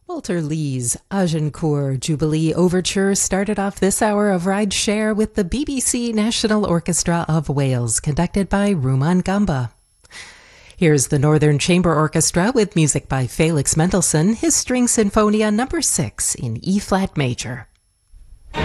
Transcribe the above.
Walter Lee's Agincourt Jubilee Overture started off this hour of Ride Share with the BBC National Orchestra of Wales, conducted by Rumaan Gamba. Here's the Northern Chamber Orchestra with music by Felix Mendelssohn, his String Sinfonia No. 6 in E-flat major.